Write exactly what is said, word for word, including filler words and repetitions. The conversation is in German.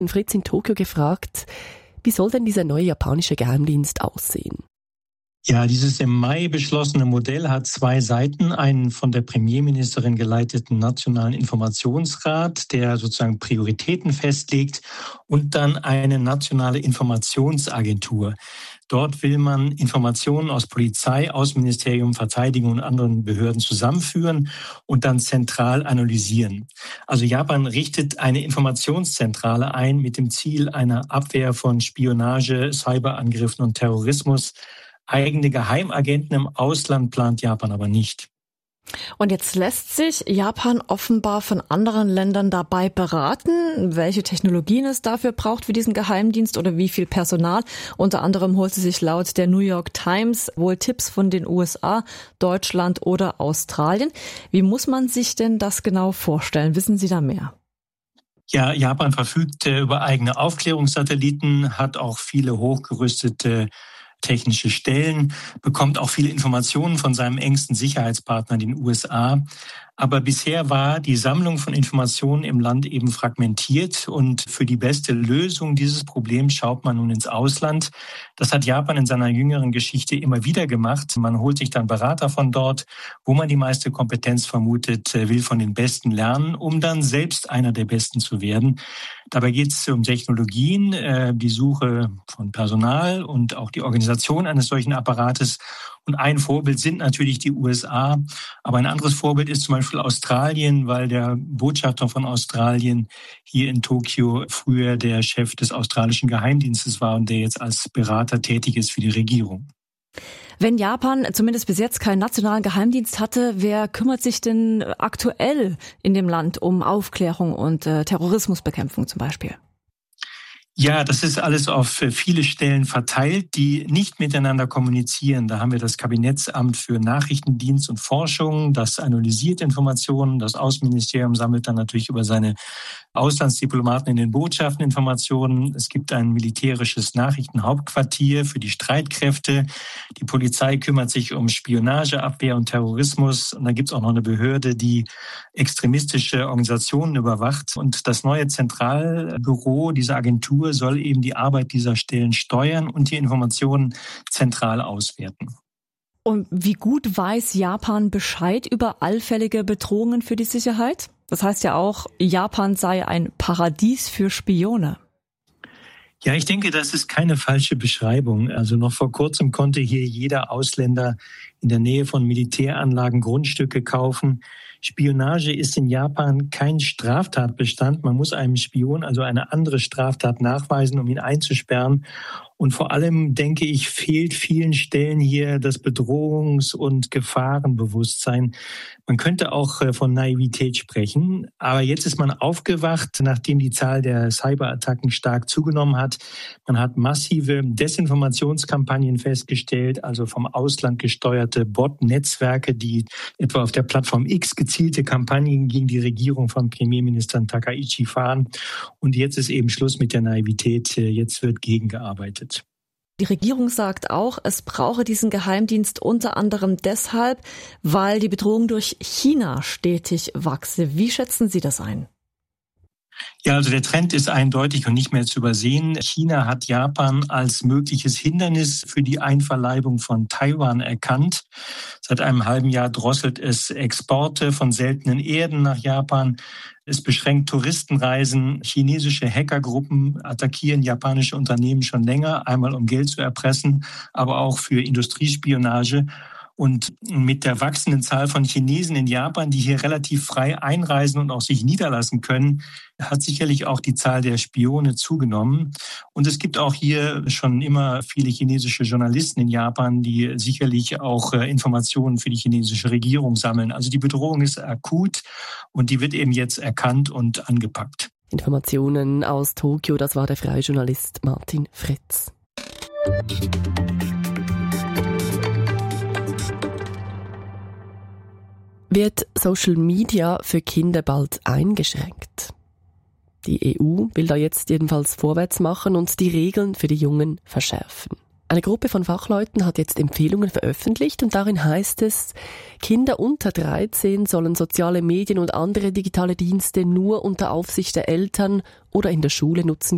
Fritz in Tokio gefragt, wie soll denn dieser neue japanische Geheimdienst aussehen? Ja, dieses im Mai beschlossene Modell hat zwei Seiten. Einen von der Premierministerin geleiteten Nationalen Informationsrat, der sozusagen Prioritäten festlegt, und dann eine nationale Informationsagentur. Dort will man Informationen aus Polizei, Außenministerium, Verteidigung und anderen Behörden zusammenführen und dann zentral analysieren. Also Japan richtet eine Informationszentrale ein mit dem Ziel einer Abwehr von Spionage, Cyberangriffen und Terrorismus. Eigene Geheimagenten im Ausland plant Japan aber nicht. Und jetzt lässt sich Japan offenbar von anderen Ländern dabei beraten, welche Technologien es dafür braucht für diesen Geheimdienst oder wie viel Personal. Unter anderem holt sie sich laut der New York Times wohl Tipps von den U S A, Deutschland oder Australien. Wie muss man sich denn das genau vorstellen? Wissen Sie da mehr? Ja, Japan verfügt über eigene Aufklärungssatelliten, hat auch viele hochgerüstete technische Stellen, bekommt auch viele Informationen von seinem engsten Sicherheitspartner, den U S A. Aber bisher war die Sammlung von Informationen im Land eben fragmentiert und für die beste Lösung dieses Problems schaut man nun ins Ausland. Das hat Japan in seiner jüngeren Geschichte immer wieder gemacht. Man holt sich dann Berater von dort, wo man die meiste Kompetenz vermutet, will von den Besten lernen, um dann selbst einer der Besten zu werden. Dabei geht es um Technologien, die Suche von Personal und auch die Organisation eines solchen Apparates. Und ein Vorbild sind natürlich die U S A, aber ein anderes Vorbild ist zum Beispiel Australien, weil der Botschafter von Australien hier in Tokio früher der Chef des australischen Geheimdienstes war und der jetzt als Berater tätig ist für die Regierung. Wenn Japan zumindest bis jetzt keinen nationalen Geheimdienst hatte, wer kümmert sich denn aktuell in dem Land um Aufklärung und äh, Terrorismusbekämpfung zum Beispiel? Ja, das ist alles auf viele Stellen verteilt, die nicht miteinander kommunizieren. Da haben wir das Kabinettsamt für Nachrichtendienst und Forschung, das analysiert Informationen. Das Außenministerium sammelt dann natürlich über seine Auslandsdiplomaten in den Botschaften Informationen. Es gibt ein militärisches Nachrichtenhauptquartier für die Streitkräfte. Die Polizei kümmert sich um Spionageabwehr und Terrorismus. Und dann gibt es auch noch eine Behörde, die extremistische Organisationen überwacht. Und das neue Zentralbüro dieser Agentur soll eben die Arbeit dieser Stellen steuern und die Informationen zentral auswerten. Und wie gut weiß Japan Bescheid über allfällige Bedrohungen für die Sicherheit? Das heißt ja auch, Japan sei ein Paradies für Spione. Ja, ich denke, das ist keine falsche Beschreibung. Also noch vor kurzem konnte hier jeder Ausländer in der Nähe von Militäranlagen Grundstücke kaufen. Spionage ist in Japan kein Straftatbestand. Man muss einem Spion also eine andere Straftat nachweisen, um ihn einzusperren. Und vor allem, denke ich, fehlt vielen Stellen hier das Bedrohungs- und Gefahrenbewusstsein. Man könnte auch von Naivität sprechen. Aber jetzt ist man aufgewacht, nachdem die Zahl der Cyberattacken stark zugenommen hat. Man hat massive Desinformationskampagnen festgestellt, also vom Ausland gesteuerte Bot-Netzwerke, die etwa auf der Plattform X gezielte Kampagnen gegen die Regierung von Premierminister Takaichi fahren. Und jetzt ist eben Schluss mit der Naivität. Jetzt wird gegengearbeitet. Die Regierung sagt auch, es brauche diesen Geheimdienst unter anderem deshalb, weil die Bedrohung durch China stetig wachse. Wie schätzen Sie das ein? Ja, also der Trend ist eindeutig und nicht mehr zu übersehen. China hat Japan als mögliches Hindernis für die Einverleibung von Taiwan erkannt. Seit einem halben Jahr drosselt es Exporte von seltenen Erden nach Japan. Es beschränkt Touristenreisen. Chinesische Hackergruppen attackieren japanische Unternehmen schon länger, einmal um Geld zu erpressen, aber auch für Industriespionage. Und mit der wachsenden Zahl von Chinesen in Japan, die hier relativ frei einreisen und auch sich niederlassen können, hat sicherlich auch die Zahl der Spione zugenommen. Und es gibt auch hier schon immer viele chinesische Journalisten in Japan, die sicherlich auch Informationen für die chinesische Regierung sammeln. Also die Bedrohung ist akut und die wird eben jetzt erkannt und angepackt. Informationen aus Tokio, das war der freie Journalist Martin Fritz. Wird Social Media für Kinder bald eingeschränkt? Die E U will da jetzt jedenfalls vorwärts machen und die Regeln für die Jungen verschärfen. Eine Gruppe von Fachleuten hat jetzt Empfehlungen veröffentlicht und darin heißt es, Kinder unter dreizehn sollen soziale Medien und andere digitale Dienste nur unter Aufsicht der Eltern oder in der Schule nutzen